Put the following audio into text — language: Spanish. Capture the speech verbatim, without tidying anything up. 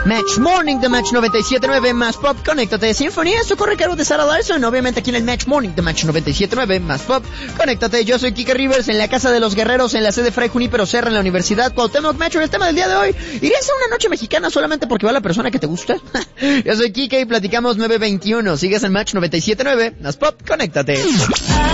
Match Morning de Match noventa y siete punto nueve más Pop. Conéctate. Symphony, esto corre cargo de Sarah Larson. Obviamente aquí en el Match Morning de Match noventa y siete punto nueve más Pop. Conéctate. Yo soy Kike Rivers en la Casa de los Guerreros, en la sede Fray Junípero Serra, en la Universidad Cuauhtémoc. Metro, el tema del día de hoy: ¿irías a una noche mexicana solamente porque va la persona que te gusta? Yo soy Kike y platicamos nueve veintiuno. Sigues en Match noventa y siete punto nueve más Pop. Conéctate.